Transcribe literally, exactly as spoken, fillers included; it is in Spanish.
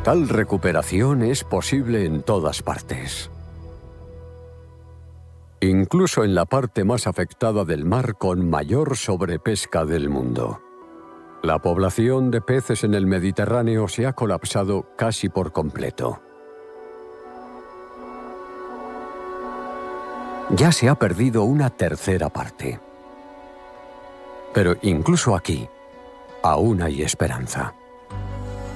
Tal recuperación es posible en todas partes. Incluso en la parte más afectada del mar con mayor sobrepesca del mundo. La población de peces en el Mediterráneo se ha colapsado casi por completo. Ya se ha perdido una tercera parte. Pero incluso aquí, aún hay esperanza.